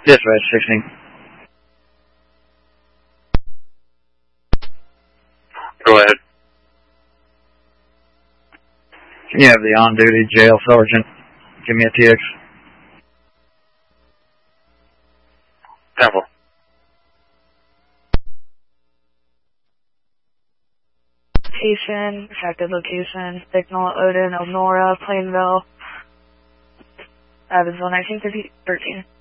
Dispatch 16. Go ahead. Can you have the on-duty jail sergeant give me a TX? Temple. Location, effective location, Signal, Odin, Elnora, Plainville, Evansville, 1913.